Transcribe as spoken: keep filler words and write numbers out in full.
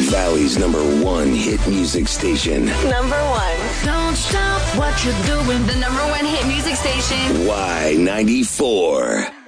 Valley's number one hit music station. Number one. Don't stop what you're doing. The number one hit music station. Y ninety-four.